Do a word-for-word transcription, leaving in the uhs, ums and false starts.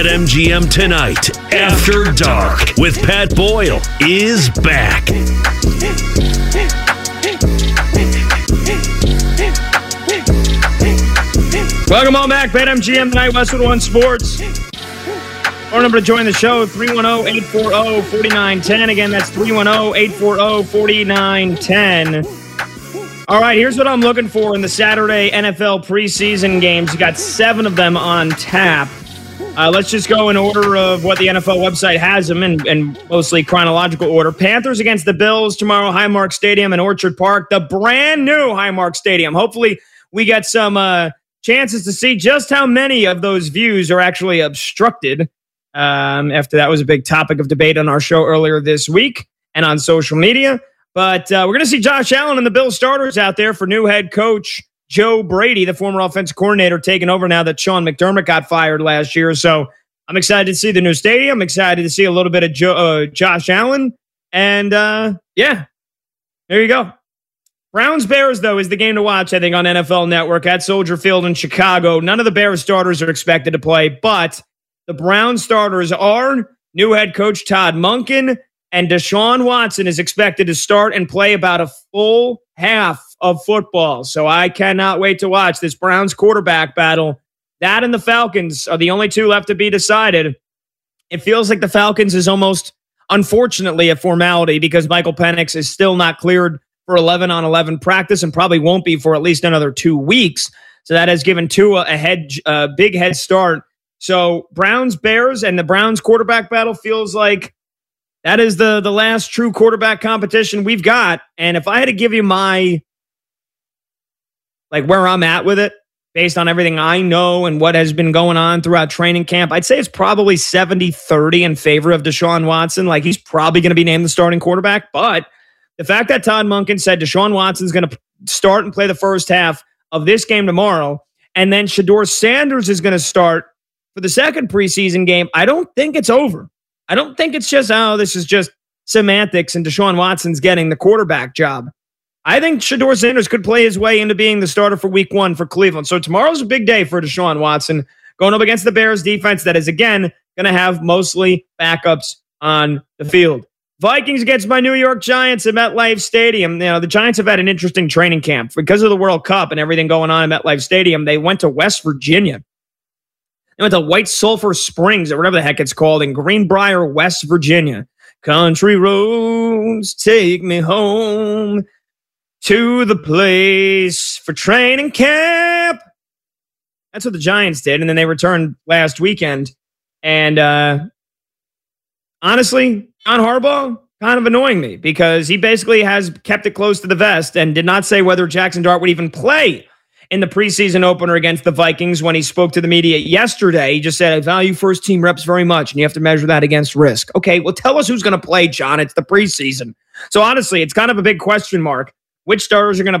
At M G M tonight, After Dark with Pat Boyle is back. Welcome on back, Bet M G M tonight, Westwood One Sports. Phone number to join the show, three one zero, eight four zero, four nine one zero. Again, that's three one zero, eight four zero, four nine one zero. All right, here's what I'm looking for in the Saturday N F L preseason games. You got seven of them on tap. Uh, let's just go in order of what the N F L website has them in, in mostly chronological order. Panthers against the Bills tomorrow, Highmark Stadium in Orchard Park, the brand new Highmark Stadium. Hopefully we get some uh, chances to see just how many of those views are actually obstructed. Um, after that was a big topic of debate on our show earlier this week and on social media. But uh, we're going to see Josh Allen and the Bills starters out there for new head coach Joe Brady, the former offensive coordinator, taking over now that Sean McDermott got fired last year. So I'm excited to see the new stadium. I'm excited to see a little bit of jo- uh, Josh Allen. And, uh, yeah, there you go. Browns-Bears, though, is the game to watch, I think, on N F L Network at Soldier Field in Chicago. None of the Bears starters are expected to play, but the Browns starters are new head coach Todd Monken, and Deshaun Watson is expected to start and play about a full half of football. So I cannot wait to watch this Browns quarterback battle. That and the Falcons are the only two left to be decided. It feels like the Falcons is almost, unfortunately, a formality because Michael Penix is still not cleared for eleven on eleven practice and probably won't be for at least another two weeks. So that has given Tua a head, a big head start. So Browns, Bears, and the Browns quarterback battle feels like that is the, the last true quarterback competition we've got. And if I had to give you my, like where I'm at with it, based on everything I know and what has been going on throughout training camp, I'd say it's probably seventy thirty in favor of Deshaun Watson. Like he's probably going to be named the starting quarterback. But the fact that Todd Monken said Deshaun Watson's going to start and play the first half of this game tomorrow, and then Shedeur Sanders is going to start for the second preseason game, I don't think it's over. I don't think it's just, oh, this is just semantics and Deshaun Watson's getting the quarterback job. I think Shedeur Sanders could play his way into being the starter for week one for Cleveland. So tomorrow's a big day for Deshaun Watson going up against the Bears defense that is, again, going to have mostly backups on the field. Vikings against my New York Giants at MetLife Stadium. You know, the Giants have had an interesting training camp. Because of the World Cup and everything going on at MetLife Stadium, they went to West Virginia. They went to White Sulphur Springs or whatever the heck it's called in Greenbrier, West Virginia. Country roads take me home to the place for training camp. That's what the Giants did. And then they returned last weekend. And uh, honestly, John Harbaugh, kind of annoying me because he basically has kept it close to the vest and did not say whether Jackson Dart would even play in the preseason opener against the Vikings when he spoke to the media yesterday. He just said, I value first team reps very much, and you have to measure that against risk. Okay, well, tell us who's going to play, John. It's the preseason. So honestly, it's kind of a big question mark. Which starters are going to